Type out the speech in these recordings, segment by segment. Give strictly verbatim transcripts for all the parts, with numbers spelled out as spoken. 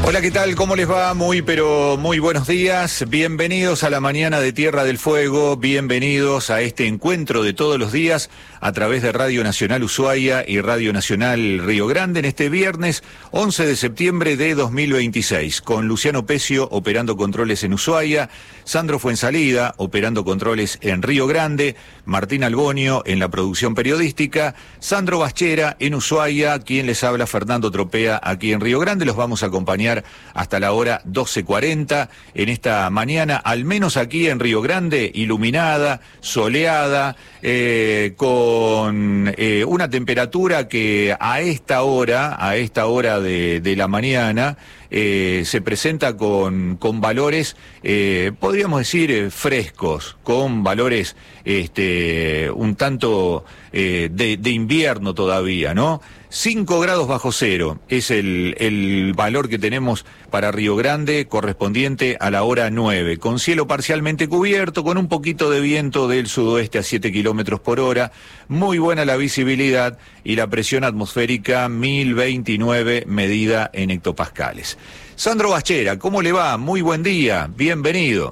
Hola, ¿qué tal? ¿Cómo les va? Muy, pero muy buenos días. Bienvenidos a la mañana de Tierra del Fuego. Bienvenidos a este encuentro de todos los días a través de Radio Nacional Ushuaia y Radio Nacional Río Grande en este viernes once de septiembre de dos mil veintiséis, con Luciano Pecio operando controles en Ushuaia, Sandro Fuensalida operando controles en Río Grande, Martín Albonio en la producción periodística, Sandro Baschera en Ushuaia, quien les habla Fernando Tropea aquí en Río Grande. Los vamos a acompañar hasta la hora doce cuarenta en esta mañana, al menos aquí en Río Grande, iluminada, soleada, eh, con eh, una temperatura que a esta hora, a esta hora de, de la mañana, eh, se presenta con, con valores, eh, podríamos decir, eh, frescos, con valores este, un tanto eh, de, de invierno todavía, ¿no? cinco grados bajo cero es el, el valor que tenemos para Río Grande, correspondiente a la hora nueve, con cielo parcialmente cubierto, con un poquito de viento del sudoeste a siete kilómetros por hora, muy buena la visibilidad y la presión atmosférica mil veintinueve medida en hectopascales. Sandro Baschera, ¿cómo le va? Muy buen día, bienvenido.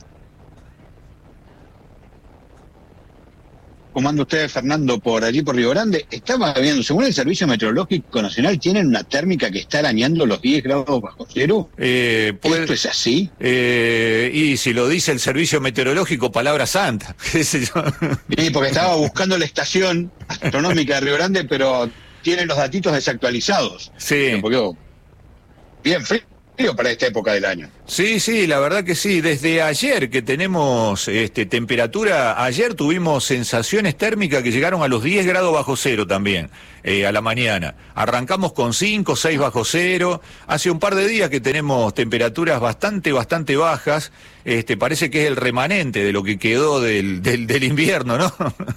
¿Cómo anda usted, Fernando, por allí por Río Grande? Estaba viendo, según el Servicio Meteorológico Nacional, ¿tienen una térmica que está arañando los diez grados bajo cero? Eh, puede, ¿Esto es así? Eh, y si lo dice el Servicio Meteorológico, palabra santa. ¿Qué sé yo? Sí, porque estaba buscando la estación astronómica de Río Grande, pero tiene los datitos desactualizados. Sí. Porque, bien frío para esta época del año. Sí, sí, la verdad que sí. Desde ayer que tenemos este, temperatura, ayer tuvimos sensaciones térmicas que llegaron a los diez grados bajo cero también, eh, a la mañana. Arrancamos con cinco, seis bajo cero. Hace un par de días que tenemos temperaturas bastante, bastante bajas. Este, parece que es el remanente de lo que quedó del, del, del invierno, ¿no?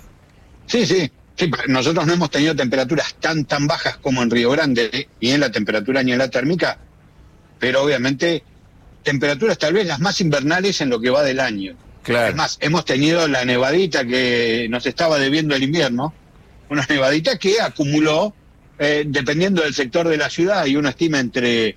Sí, sí. Sí, nosotros no hemos tenido temperaturas tan, tan bajas como en Río Grande, ni en la temperatura ni en la térmica, pero obviamente temperaturas tal vez las más invernales en lo que va del año. Claro. Es más, hemos tenido la nevadita que nos estaba debiendo el invierno, una nevadita que acumuló, eh, dependiendo del sector de la ciudad, y uno estima entre,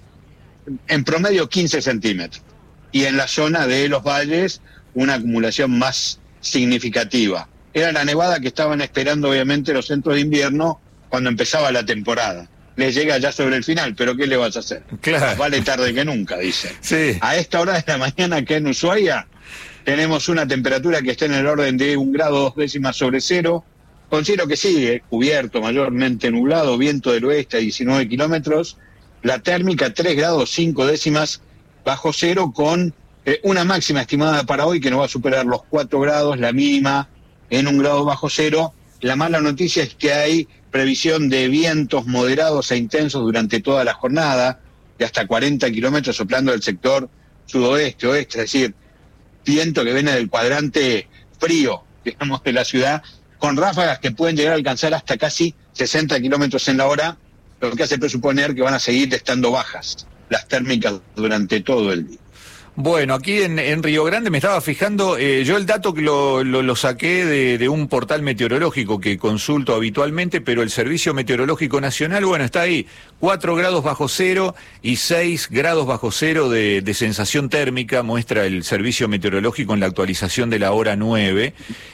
en promedio, quince centímetros. Y en la zona de los valles, una acumulación más significativa. Era la nevada que estaban esperando, obviamente, los centros de invierno cuando empezaba la temporada. Les llega ya sobre el final, pero ¿qué le vas a hacer? Claro. Más vale tarde que nunca, dicen. Sí. A esta hora de la mañana acá en Ushuaia tenemos una temperatura que está en el orden de un grado dos décimas sobre cero, con cielo que sigue cubierto, mayormente nublado, viento del oeste a diecinueve kilómetros, la térmica tres grados cinco décimas bajo cero, con eh, una máxima estimada para hoy que no va a superar los cuatro grados, la mínima en un grado bajo cero. La mala noticia es que hay previsión de vientos moderados e intensos durante toda la jornada, de hasta cuarenta kilómetros soplando del sector sudoeste, oeste, es decir, viento que viene del cuadrante frío, digamos, de la ciudad, con ráfagas que pueden llegar a alcanzar hasta casi sesenta kilómetros en la hora, lo que hace presuponer que van a seguir estando bajas las térmicas durante todo el día. Bueno, aquí en, en Río Grande me estaba fijando, eh, yo el dato que lo, lo, lo saqué de, de un portal meteorológico que consulto habitualmente, pero el Servicio Meteorológico Nacional, bueno, está ahí, cuatro grados bajo cero y seis grados bajo cero de, de sensación térmica, muestra el Servicio Meteorológico en la actualización de la hora nueve,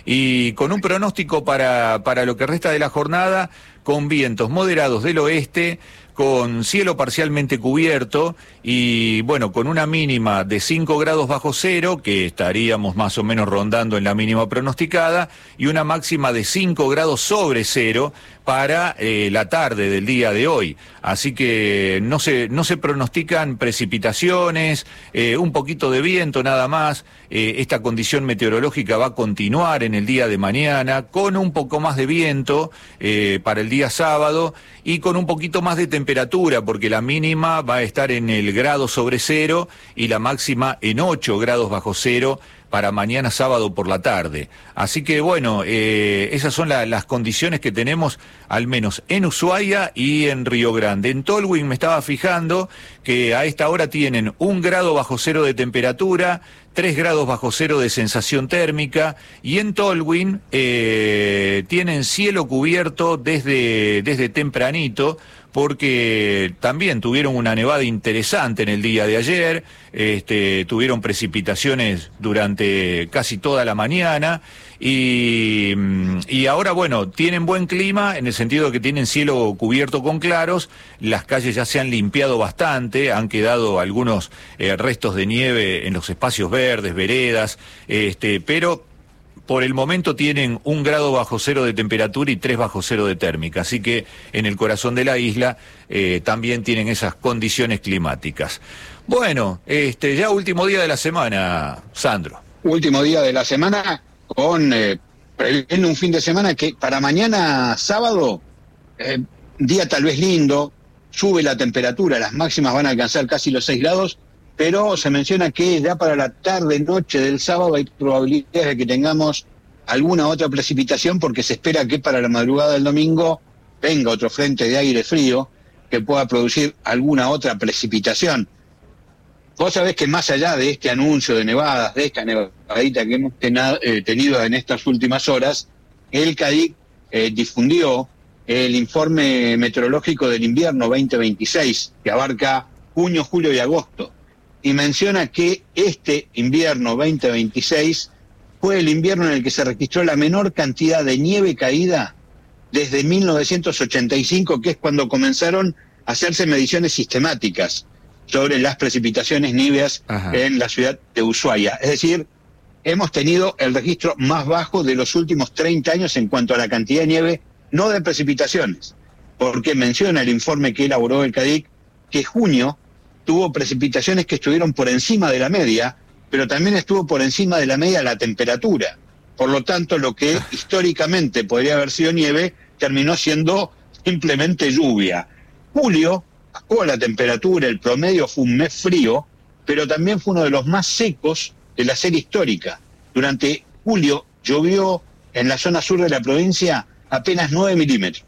y con un pronóstico para, para lo que resta de la jornada, con vientos moderados del oeste, con cielo parcialmente cubierto y, bueno, con una mínima de cinco grados bajo cero, que estaríamos más o menos rondando en la mínima pronosticada, y una máxima de cinco grados sobre cero para eh, la tarde del día de hoy. Así que no se, no se pronostican precipitaciones, eh, un poquito de viento nada más. Eh, esta condición meteorológica va a continuar en el día de mañana, con un poco más de viento eh, para el día sábado y con un poquito más de temperatura, porque la mínima va a estar en el grado sobre cero y la máxima en ocho grados bajo cero para mañana sábado por la tarde. Así que bueno, eh, esas son la, las condiciones que tenemos, al menos en Ushuaia y en Río Grande. En Tolwyn me estaba fijando que a esta hora tienen un grado bajo cero de temperatura, tres grados bajo cero de sensación térmica, y en Tolwyn eh, tienen cielo cubierto desde, desde tempranito, porque también tuvieron una nevada interesante en el día de ayer, este, tuvieron precipitaciones durante casi toda la mañana, y, y ahora, bueno, tienen buen clima en el sentido de que tienen cielo cubierto con claros, las calles ya se han limpiado bastante, han quedado algunos eh, restos de nieve en los espacios verdes, veredas, este, pero por el momento tienen un grado bajo cero de temperatura y tres bajo cero de térmica, así que en el corazón de la isla eh, también tienen esas condiciones climáticas. Bueno, este, ya último día de la semana, Sandro. Último día de la semana con eh, previendo un fin de semana que para mañana sábado, eh, día tal vez lindo, sube la temperatura, las máximas van a alcanzar casi los seis grados, pero se menciona que ya para la tarde-noche del sábado hay probabilidades de que tengamos alguna otra precipitación, porque se espera que para la madrugada del domingo venga otro frente de aire frío que pueda producir alguna otra precipitación. Vos sabés que más allá de este anuncio de nevadas, de esta nevadita que hemos tena, eh, tenido en estas últimas horas, el CADIC eh, difundió el informe meteorológico del invierno veinte veintiséis, que abarca junio, julio y agosto, y menciona que este invierno veinte veintiséis fue el invierno en el que se registró la menor cantidad de nieve caída desde mil novecientos ochenta y cinco, que es cuando comenzaron a hacerse mediciones sistemáticas sobre las precipitaciones níveas Ajá. en la ciudad de Ushuaia. Es decir, hemos tenido el registro más bajo de los últimos treinta años en cuanto a la cantidad de nieve, no de precipitaciones, porque menciona el informe que elaboró el CADIC que junio tuvo precipitaciones que estuvieron por encima de la media, pero también estuvo por encima de la media la temperatura. Por lo tanto, lo que históricamente podría haber sido nieve terminó siendo simplemente lluvia. Julio bajó la temperatura, el promedio fue un mes frío, pero también fue uno de los más secos de la serie histórica. Durante julio llovió en la zona sur de la provincia apenas nueve milímetros.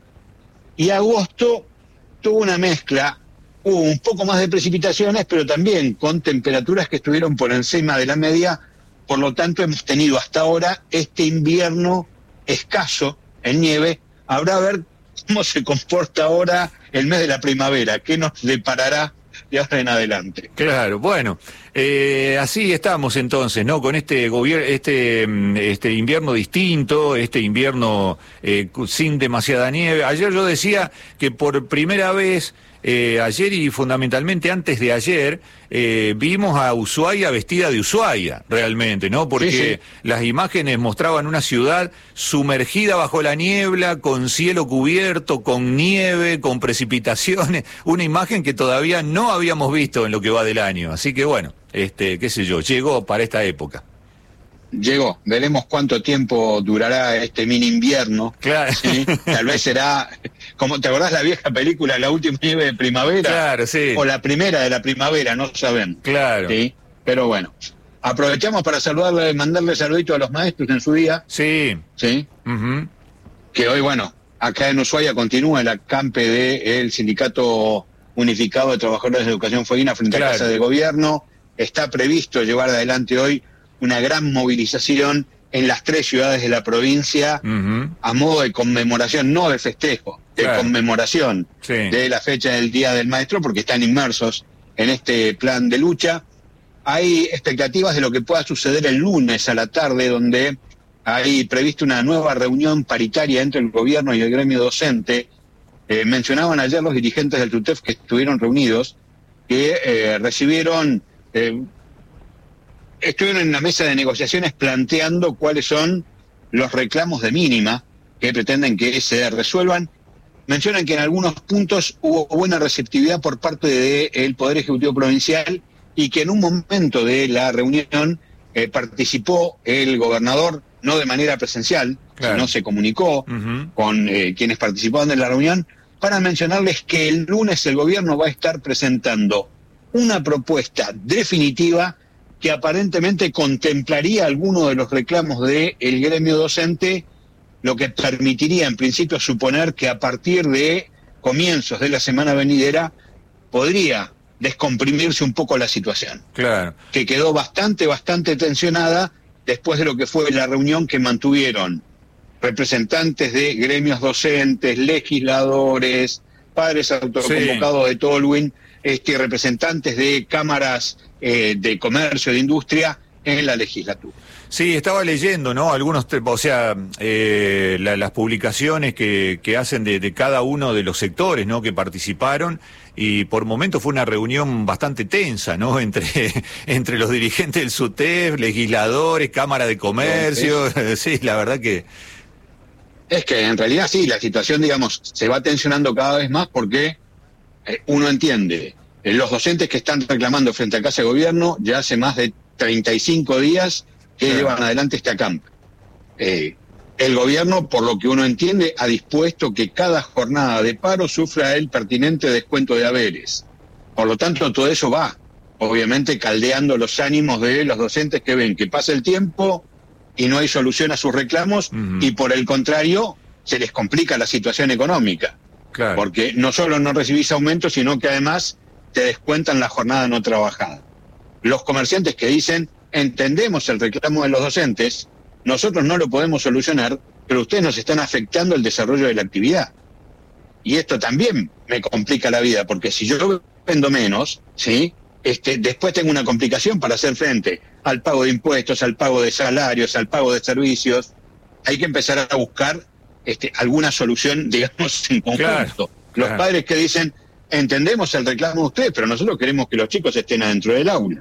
Y agosto tuvo una mezcla, hubo un poco más de precipitaciones, pero también con temperaturas que estuvieron por encima de la media. Por lo tanto, hemos tenido hasta ahora este invierno escaso en nieve. Habrá a ver cómo se comporta ahora el mes de la primavera, qué nos deparará de ahora en adelante. Claro, bueno, eh, así estamos entonces, ¿no? Con este gobierno, este, este invierno distinto, este invierno eh, sin demasiada nieve. Ayer yo decía que por primera vez, eh, ayer y fundamentalmente antes de ayer, eh, vimos a Ushuaia vestida de Ushuaia, realmente, ¿no? Porque sí, sí. Las imágenes mostraban una ciudad sumergida bajo la niebla, con cielo cubierto, con nieve, con precipitaciones, una imagen que todavía no habíamos visto en lo que va del año. Así que bueno, este, qué sé yo, llegó para esta época. Llegó, veremos cuánto tiempo durará este mini invierno. Claro. ¿Sí? Tal vez será, como te acordás la vieja película La última nieve de primavera. Claro, sí. O la primera de la primavera, no saben. Claro. ¿Sí? Pero bueno, aprovechamos para saludarle, mandarle saluditos a los maestros en su día. Sí. Sí. Uh-huh. Que hoy, bueno, acá en Ushuaia continúa el acampe del Sindicato Unificado de Trabajadores de Educación Fueguina frente claro. a Casa de Gobierno. Está previsto llevar adelante hoy una gran movilización en las tres ciudades de la provincia, uh-huh. a modo de conmemoración, no de festejo, de claro. conmemoración sí. de la fecha del Día del Maestro, porque están inmersos en este plan de lucha. Hay expectativas de lo que pueda suceder el lunes a la tarde, donde hay previsto una nueva reunión paritaria entre el gobierno y el gremio docente. Eh, mencionaban ayer los dirigentes del TUTEF que estuvieron reunidos, que eh, recibieron... Eh, estuvieron en la mesa de negociaciones planteando cuáles son los reclamos de mínima que pretenden que se resuelvan. Mencionan que en algunos puntos hubo buena receptividad por parte del Poder Ejecutivo Provincial y que en un momento de la reunión eh, participó el gobernador, no de manera presencial, claro. sino se comunicó uh-huh. con eh, quienes participaban de la reunión, para mencionarles que el lunes el gobierno va a estar presentando una propuesta definitiva que aparentemente contemplaría algunos de los reclamos del gremio docente, lo que permitiría en principio suponer que a partir de comienzos de la semana venidera podría descomprimirse un poco la situación. Claro. Que quedó bastante, bastante tensionada después de lo que fue la reunión que mantuvieron representantes de gremios docentes, legisladores, padres autoconvocados sí. de Tolwyn, este, representantes de cámaras eh, de comercio, de industria en la legislatura. Sí, estaba leyendo, ¿no? Algunos, o sea, eh, la, las publicaciones que, que hacen de, de cada uno de los sectores, ¿no? Que participaron, y por momentos fue una reunión bastante tensa, ¿no? Entre, entre los dirigentes del SUTEF, legisladores, Cámara de Comercio, sí, la verdad que... Es que en realidad sí, la situación, digamos, se va tensionando cada vez más porque eh, uno entiende, eh, los docentes que están reclamando frente a Casa de Gobierno ya hace más de treinta y cinco días que sí. llevan adelante este acampe. Eh, el gobierno, por lo que uno entiende, ha dispuesto que cada jornada de paro sufra el pertinente descuento de haberes. Por lo tanto, todo eso va, obviamente, caldeando los ánimos de los docentes que ven que pasa el tiempo y no hay solución a sus reclamos, uh-huh. y por el contrario, se les complica la situación económica. Claro. Porque no solo no recibís aumento, sino que además te descuentan la jornada no trabajada. Los comerciantes que dicen, entendemos el reclamo de los docentes, nosotros no lo podemos solucionar, pero ustedes nos están afectando el desarrollo de la actividad. Y esto también me complica la vida, porque si yo vendo menos, ¿sí? Este, después tengo una complicación para hacer frente al pago de impuestos, al pago de salarios, al pago de servicios. Hay que empezar a buscar este, alguna solución, digamos, en conjunto. Claro, los claro. padres que dicen, entendemos el reclamo de ustedes, pero nosotros queremos que los chicos estén adentro del aula.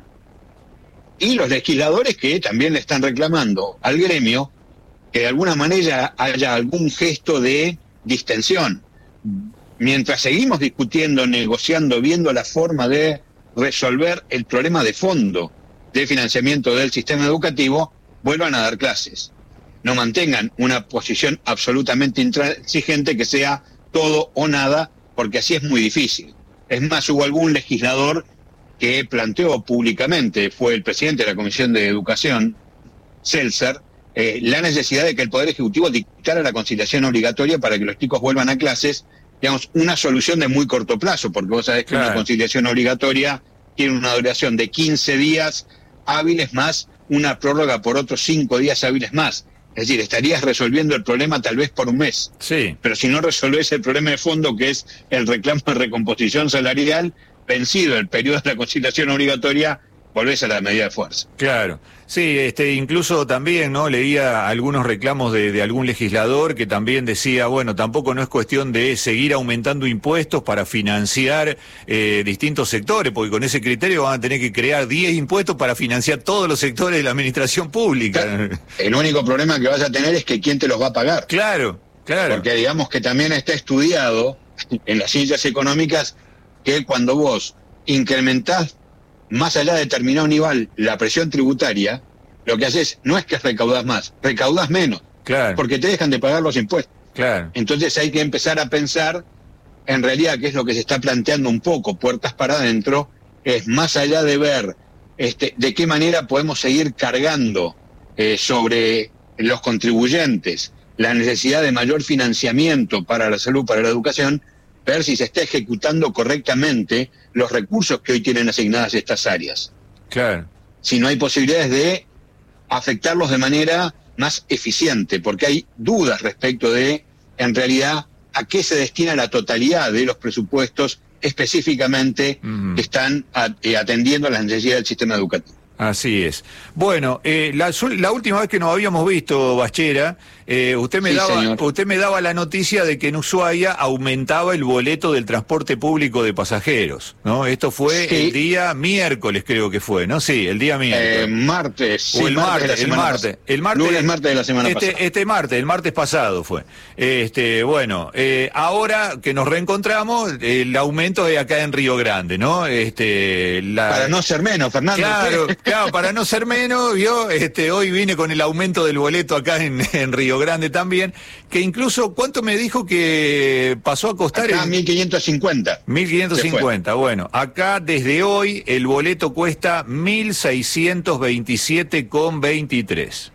Y los legisladores que también le están reclamando al gremio que de alguna manera haya algún gesto de distensión. Mientras seguimos discutiendo, negociando, viendo la forma de resolver el problema de fondo de financiamiento del sistema educativo, vuelvan a dar clases. No mantengan una posición absolutamente intransigente que sea todo o nada, porque así es muy difícil. Es más, hubo algún legislador que planteó públicamente, fue el presidente de la Comisión de Educación, Seltzer, eh, la necesidad de que el Poder Ejecutivo dictara la conciliación obligatoria para que los chicos vuelvan a clases, digamos, una solución de muy corto plazo, porque vos sabés que claro. una conciliación obligatoria tiene una duración de quince días hábiles más una prórroga por otros cinco días hábiles más. Es decir, estarías resolviendo el problema tal vez por un mes. Sí. Pero si no resolvés el problema de fondo, que es el reclamo de recomposición salarial, vencido el periodo de la conciliación obligatoria, volvés a la medida de fuerza. Claro. Sí, este, incluso también, ¿no? Leía algunos reclamos de, de algún legislador que también decía, bueno, tampoco no es cuestión de seguir aumentando impuestos para financiar eh, distintos sectores, porque con ese criterio van a tener que crear diez impuestos para financiar todos los sectores de la administración pública. El único problema que vas a tener es que quién te los va a pagar. Claro, claro. Porque digamos que también está estudiado en las ciencias económicas que cuando vos incrementás más allá de determinado nivel la presión tributaria, lo que haces no es que recaudás más, recaudás menos, claro. porque te dejan de pagar los impuestos. Claro. Entonces hay que empezar a pensar, en realidad, qué es lo que se está planteando un poco, puertas para adentro, es más allá de ver este, de qué manera podemos seguir cargando eh, sobre los contribuyentes la necesidad de mayor financiamiento para la salud, para la educación, ver si se está ejecutando correctamente los recursos que hoy tienen asignadas estas áreas. Claro. Si no hay posibilidades de afectarlos de manera más eficiente, porque hay dudas respecto de, en realidad, a qué se destina la totalidad de los presupuestos específicamente uh-huh. que están atendiendo a las necesidades del sistema educativo. Así es. Bueno, eh, la, la última vez que nos habíamos visto, Bachera, eh, usted me sí, daba señor. usted me daba la noticia de que en Ushuaia aumentaba el boleto del transporte público de pasajeros, ¿no? Esto fue sí. el día miércoles, creo que fue, ¿no? Sí, el día miércoles. Eh, martes. O sí, el martes, martes el martes. El martes. Lunes, martes de la semana este, pasada. Este martes, el martes pasado fue. Este, bueno, eh, ahora que nos reencontramos, el aumento es acá en Río Grande, ¿no? Este, la... Para no ser menos, Fernando. Claro, claro, para no ser menos, yo este, hoy vine con el aumento del boleto acá en, en Río Grande también, que incluso, ¿cuánto me dijo que pasó a costar? Acá mil quinientos cincuenta. mil quinientos cincuenta, bueno, acá desde hoy el boleto cuesta mil seiscientos veintisiete con veintitrés.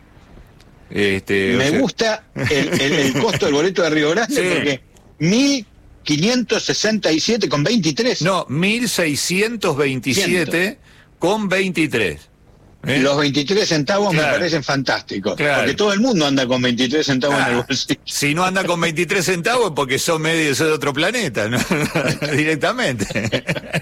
Este, me o sea... gusta el, el, el costo del boleto de Río Grande, sí. porque mil quinientos sesenta y siete con veintitrés. No, mil seiscientos veintisiete con veintitrés. ¿Eh? Los veintitrés centavos claro. me parecen fantásticos. Claro. Porque todo el mundo anda con veintitrés centavos ah, en el bolsillo. Si no anda con veintitrés centavos, porque son medio de otro planeta, ¿no? Directamente.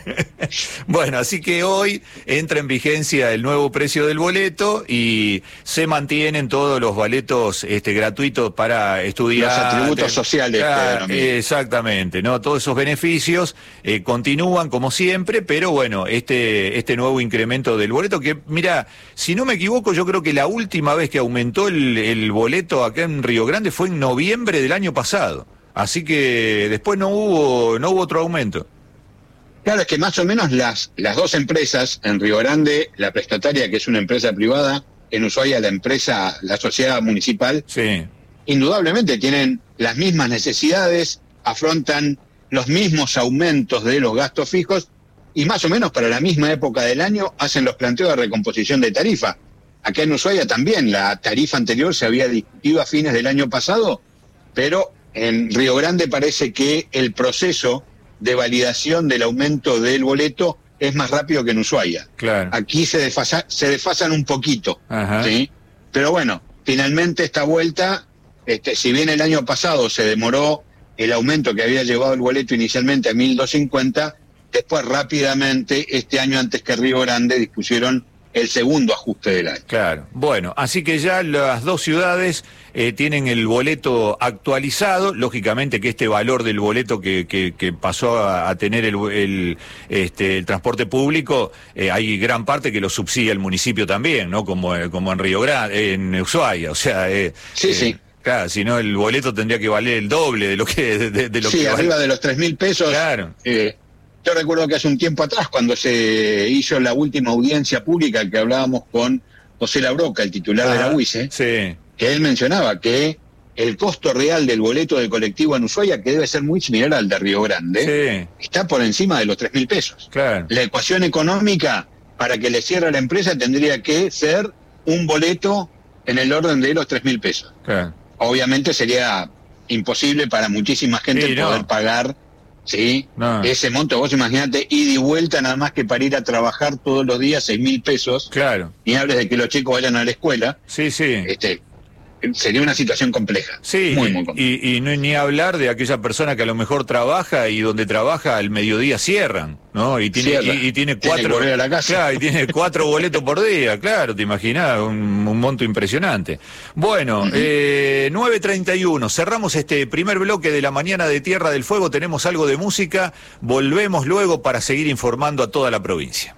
Bueno, así que hoy entra en vigencia el nuevo precio del boleto y se mantienen todos los boletos este, gratuitos para estudiar. Los atributos sociales. Claro, exactamente, ¿no? Todos esos beneficios eh, continúan como siempre, pero bueno, este, este nuevo incremento del boleto que, mira, si no me equivoco, yo creo que la última vez que aumentó el, el boleto acá en Río Grande fue en noviembre del año pasado. Así que después no hubo, no hubo otro aumento. Claro, es que más o menos las, las dos empresas, en Río Grande, la prestataria, que es una empresa privada, en Ushuaia, la empresa, la sociedad municipal, sí. indudablemente tienen las mismas necesidades, afrontan los mismos aumentos de los gastos fijos, y más o menos para la misma época del año hacen los planteos de recomposición de tarifa. Acá en Ushuaia también la tarifa anterior se había discutido a fines del año pasado, pero en Río Grande parece que el proceso de validación del aumento del boleto es más rápido que en Ushuaia. Claro. Aquí se, desfasa, se desfasan un poquito, ¿sí? Pero bueno, finalmente esta vuelta, este, si bien el año pasado se demoró el aumento que había llevado el boleto inicialmente a mil doscientos cincuenta, después rápidamente, este año antes que Río Grande, dispusieron el segundo ajuste del año. Claro, bueno, así que ya las dos ciudades eh, tienen el boleto actualizado, lógicamente que este valor del boleto que, que, que pasó a, a tener el, el, este, el transporte público, eh, hay gran parte que lo subsidia el municipio también, ¿no? Como, como en Río Grande, en Ushuaia, o sea... Eh, sí, eh, sí. Claro, si no el boleto tendría que valer el doble de lo que... De, de lo sí, que arriba vale. de los tres mil pesos. Claro. Eh, Yo recuerdo que hace un tiempo atrás, cuando se hizo la última audiencia pública que hablábamos con José Labroca, el titular ah, de la U I C E, sí. que él mencionaba que el costo real del boleto de colectivo en Ushuaia, que debe ser muy similar al de Río Grande, sí. está por encima de los tres mil pesos. Claro. La ecuación económica para que le cierre a la empresa tendría que ser un boleto en el orden de los tres mil pesos. Claro. Obviamente sería imposible para muchísima gente sí, poder no. pagar... Sí, no. ese monto, vos imaginate, ida y vuelta nada más que para ir a trabajar todos los días, seis mil pesos. Claro. Ni hables de que los chicos vayan a la escuela. Sí, sí. Este, sería una situación compleja. Sí, muy, muy compleja. Y, y no ni hablar de aquella persona que a lo mejor trabaja y donde trabaja al mediodía cierran, ¿no? Y tiene, y, y tiene cuatro. Tiene que volver a la casa. Claro, y tiene cuatro boletos por día, claro, te imaginás, un, un monto impresionante. Bueno, uh-huh. eh, nueve treinta y uno, cerramos este primer bloque de la mañana de Tierra del Fuego, tenemos algo de música, volvemos luego para seguir informando a toda la provincia.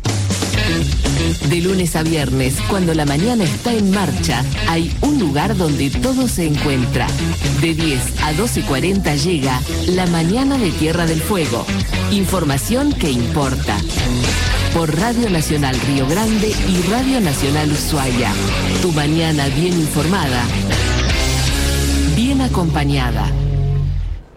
De lunes a viernes, cuando la mañana está en marcha, hay un lugar donde todo se encuentra. De diez a doce cuarenta llega La Mañana de Tierra del Fuego. Información que importa. Por Radio Nacional Río Grande y Radio Nacional Ushuaia. Tu mañana bien informada, bien acompañada.